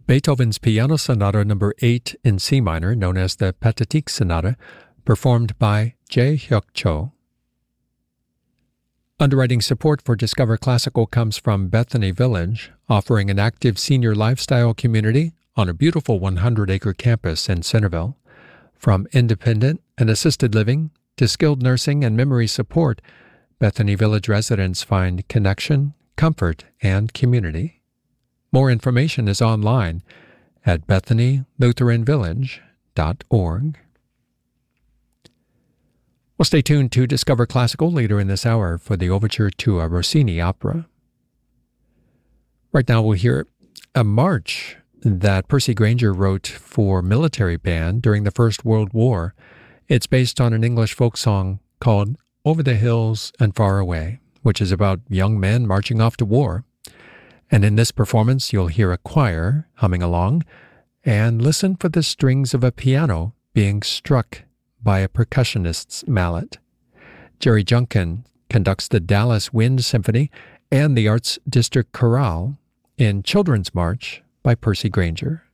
Beethoven's Piano Sonata No. 8 in C minor, known as the Pathetique Sonata, performed by Jae-hyuk Cho. Underwriting support for Discover Classical comes from Bethany Village, offering an active senior lifestyle community on a beautiful 100-acre campus in Centerville. From independent and assisted living to skilled nursing and memory support, Bethany Village residents find connection, comfort, and community. More information is online at BethanyLutheranVillage.org. Well, stay tuned to Discover Classical later in this hour for the overture to a Rossini opera. Right now we'll hear a march that Percy Grainger wrote for military band during the First World War. It's based on an English folk song called Over the Hills and Far Away, which is about young men marching off to war. And in this performance, you'll hear a choir humming along and listen for the strings of a piano being struck by a percussionist's mallet. Jerry Junkin conducts the Dallas Wind Symphony and the Arts District Chorale in Children's March by Percy Grainger.